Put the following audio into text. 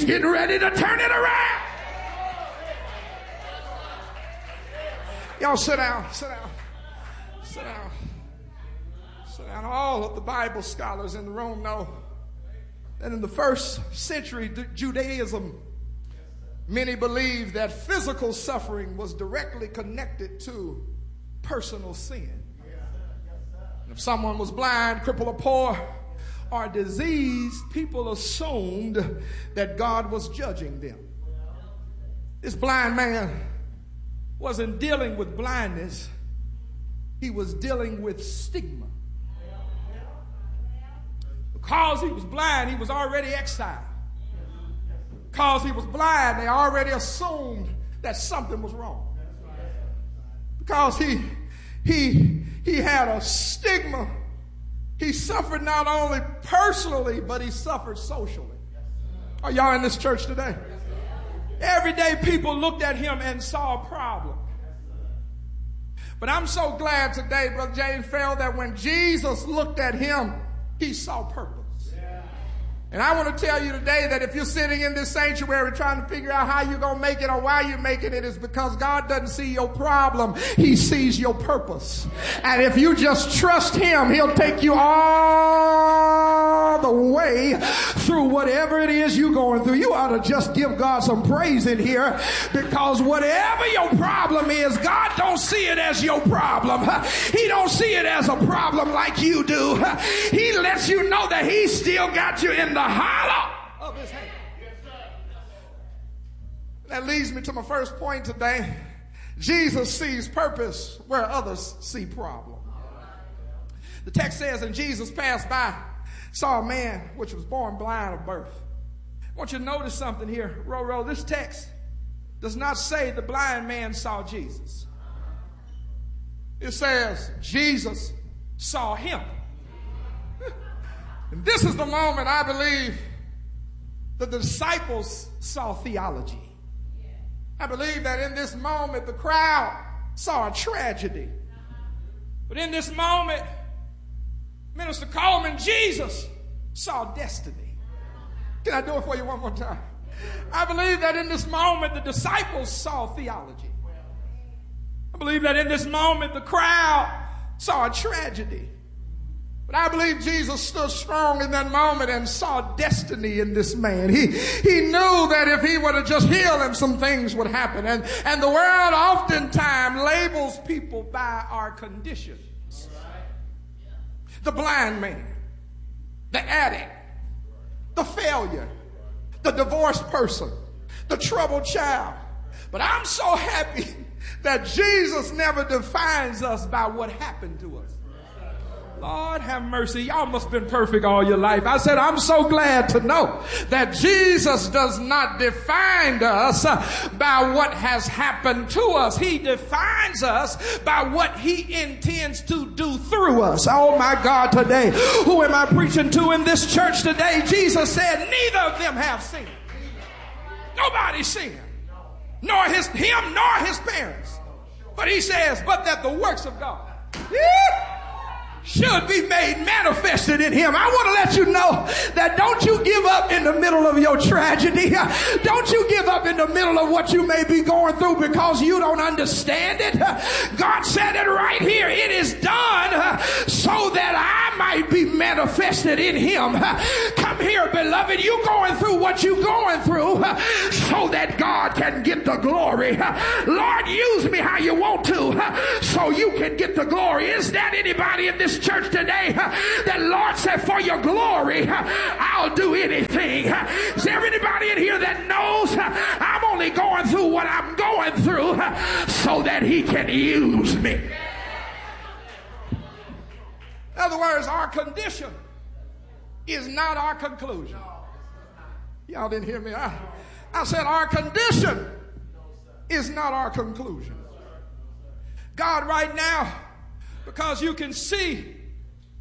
getting ready to turn it around. Y'all sit down, sit down, sit down, sit down. All of the Bible scholars in the room know that in the first century Judaism, many believed that physical suffering was directly connected to personal sin. And if someone was blind, crippled, or poor, or diseased, people assumed that God was judging them. This blind man wasn't dealing with blindness, he was dealing with stigma. Because he was blind, he was already exiled. Because he was blind, they already assumed that something was wrong. Because he had a stigma, he suffered not only personally, but he suffered socially. Are y'all in this church today? Every day people looked at him and saw a problem. But I'm so glad today, Brother James Fell, that when Jesus looked at him, he saw purpose. And I want to tell you today that if you're sitting in this sanctuary trying to figure out how you're going to make it or why you're making it, is because God doesn't see your problem. He sees your purpose. And if you just trust him, he'll take you all the way through whatever it is you're going through. You ought to just give God some praise in here, because whatever your problem is, God don't see it as your problem. He don't see it as a problem like you do. He lets you know that he still got you in the hollow of his hand. That leads me to my first point today. Jesus sees purpose where others see problem. The text says, and Jesus passed by, saw a man which was born blind of birth. I want you to notice something here. This text does not say the blind man saw Jesus. It says Jesus saw him. And this is the moment I believe the disciples saw theology. I believe that in this moment the crowd saw a tragedy. But in this moment, Minister Coleman, Jesus saw destiny. Can I do it for you one more time? I believe that in this moment the disciples saw theology. I believe that in this moment the crowd saw a tragedy. But I believe Jesus stood strong in that moment and saw destiny in this man. He knew that if he were to just heal him, some things would happen. And the world oftentimes labels people by our conditions. The blind man, the addict, the failure, the divorced person, the troubled child. But I'm so happy that Jesus never defines us by what happened to us. Lord have mercy. Y'all must have been perfect all your life. I said, I'm so glad to know that Jesus does not define us by what has happened to us. He defines us by what he intends to do through us. Oh my God, today, who am I preaching to in this church today? Jesus said, neither of them have sinned. Nobody sinned. Nor him nor his parents. But he says, but that the works of God should be made manifested in him. I want to let you know that don't you give up in the middle of your tragedy. Don't you give up in the middle of what you may be going through because you don't understand it. God said it right here. It is done so that I might be manifested in him. Come here, beloved. You going through what you going through so that God can get the glory. Lord, use me how you want to so you can get the glory. Is that anybody in this church today that Lord said, for your glory I'll do anything? Is there anybody in here that knows I'm only going through what I'm going through so that he can use me? In other words, our condition is not our conclusion. Y'all didn't hear me. I said our condition is not our conclusion. God, right now, because you can see